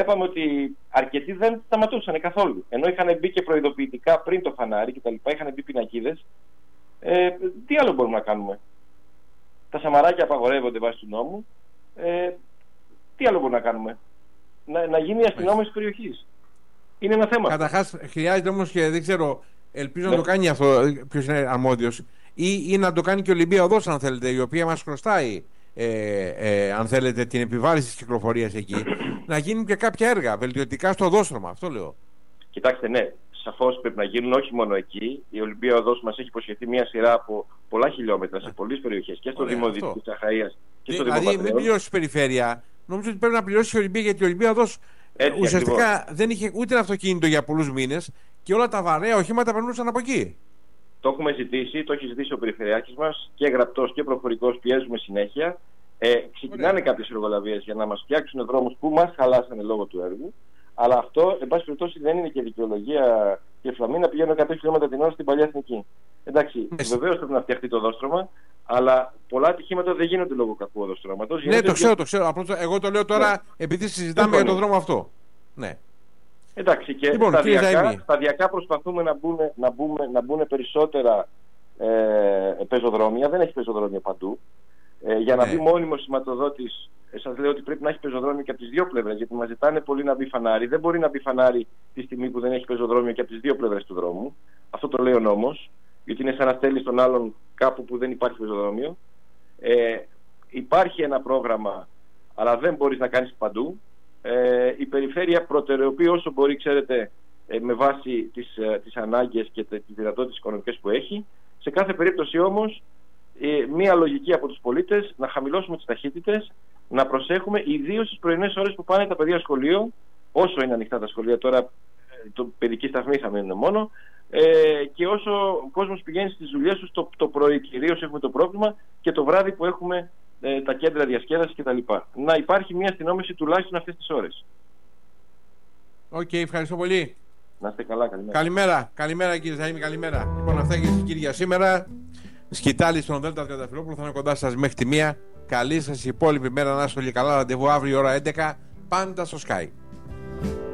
βλέπαμε ότι αρκετοί δεν σταματούσαν καθόλου. Ενώ είχαν μπει και προειδοποιητικά πριν το φανάρι κτλ., είχαν μπει πινακίδες. Τι άλλο μπορούμε να κάνουμε? Τα σαμαράκια απαγορεύονται βάσει του νόμου. Τι άλλο μπορούμε να κάνουμε? Να γίνει η αστυνόμευση της περιοχής. Είναι ένα θέμα. Καταρχάς, χρειάζεται όμως και δεν ξέρω, ελπίζω να το κάνει αυτό ποιος είναι αρμόδιος, ή να το κάνει και η Ολυμπία Οδός, αν θέλετε, η οποία μας χρωστάει, αν θέλετε, την επιβάρηση της κυκλοφορίας εκεί. Να γίνουν και κάποια έργα βελτιωτικά στο οδόστρωμα. Αυτό λέω. Κοιτάξτε, ναι, σαφώς πρέπει να γίνουν, όχι μόνο εκεί. Η Ολυμπία Οδός μας έχει υποσχεθεί μια σειρά από πολλά χιλιόμετρα σε πολλές περιοχές και στο Δήμο Δυτικής Αχαΐας και στο Δήμο Πατρέων. Δηλαδή, μην πληρώσει περιφέρεια. Νομίζω ότι πρέπει να πληρώσει η Ολυμπία, γιατί η Ολυμπία Οδός ουσιαστικά ακριβώς δεν είχε ούτε ένα αυτοκίνητο για πολλούς μήνες και όλα τα βαρέα οχήματα περνούσαν από εκεί. Το έχουμε ζητήσει, το έχει ζητήσει ο Περιφερειάρχης μας και γραπτός και προφορικός, πιέζουμε συνέχεια. Ξεκινάνε κάποιες εργολαβίες για να μας φτιάξουν δρόμους που μας χαλάσανε λόγω του έργου. Αλλά αυτό, εν πάση περιπτώσει, δεν είναι και δικαιολογία και φλαμμή να πηγαίνουν 100 χιλιόμετρα την ώρα στην παλιά εθνική. Εντάξει, βεβαίως πρέπει να φτιαχτεί το οδόστρωμα, αλλά πολλά ατυχήματα δεν γίνονται λόγω κακού οδοστρώματος. Ναι, το ξέρω. Απλώς εγώ το λέω τώρα επειδή συζητάμε για τον δρόμο αυτό. Ναι. Εντάξει, και σταδιακά προσπαθούμε να μπουν περισσότερα πεζοδρόμια. Δεν έχει πεζοδρόμια παντού. Για να μπει μόνιμος σηματοδότης, σας λέω ότι πρέπει να έχει πεζοδρόμιο και από τις δύο πλευρές, γιατί μας ζητάνε πολύ να μπει φανάρι. Δεν μπορεί να μπει φανάρι τη στιγμή που δεν έχει πεζοδρόμιο και από τις δύο πλευρές του δρόμου. Αυτό το λέει ο νόμος, γιατί είναι σαν να στέλνεις τον άλλον κάπου που δεν υπάρχει πεζοδρόμιο. Υπάρχει ένα πρόγραμμα, αλλά δεν μπορείς να κάνεις παντού. Η περιφέρεια προτεραιοποιεί όσο μπορεί, ξέρετε, με βάση τις ανάγκες και τις δυνατότητες οικονομικές που έχει. Σε κάθε περίπτωση όμως, μία λογική από τους πολίτες να χαμηλώσουμε τις ταχύτητες, να προσέχουμε ιδίως στις πρωινές ώρες που πάνε τα παιδιά σχολείο, όσο είναι ανοιχτά τα σχολεία τώρα, το παιδική σταθμή θα μείνουν μόνο, και όσο ο κόσμος πηγαίνει στις δουλειές τους το πρωί κυρίως έχουμε το πρόβλημα, και το βράδυ που έχουμε τα κέντρα διασκέδασης κτλ. Να υπάρχει μια αστυνόμευση τουλάχιστον αυτές τις ώρες. Οκ, ευχαριστώ πολύ. Να είστε καλά, καλημέρα. Καλημέρα κύριε Ζαΐμη, καλημέρα. Λοιπόν, αυτά και κύριε για σήμερα. Σκητάλη στον Δέλτα Τριανταφυλόπουλο, θα είναι κοντά σας μέχρι τη 1. Καλή σας υπόλοιπη μέρα, να είστε όλοι καλά. Ραντεβού αύριο ώρα 11, πάντα στο Sky.